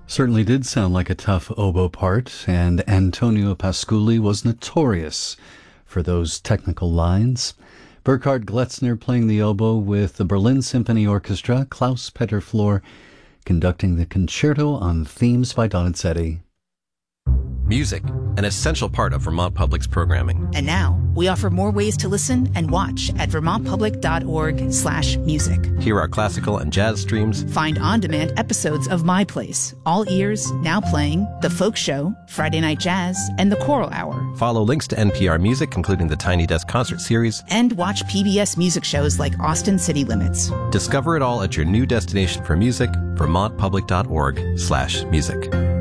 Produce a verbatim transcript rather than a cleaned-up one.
Certainly did sound like a tough oboe part, and Antonio Pasculi was notorious for those technical lines. Burkhard Gletzner playing the oboe with the Berlin Symphony Orchestra, Klaus Peter Flohr conducting the concerto on themes by Donizetti. Music, an essential part of Vermont Public's programming. And now, we offer more ways to listen and watch at vermontpublic.org slash music. Hear our classical and jazz streams. Find on-demand episodes of My Place, All Ears, Now Playing, The Folk Show, Friday Night Jazz, and The Choral Hour. Follow links to N P R Music, including the Tiny Desk Concert Series. And watch P B S music shows like Austin City Limits. Discover it all at your new destination for music, vermontpublic.org slash music.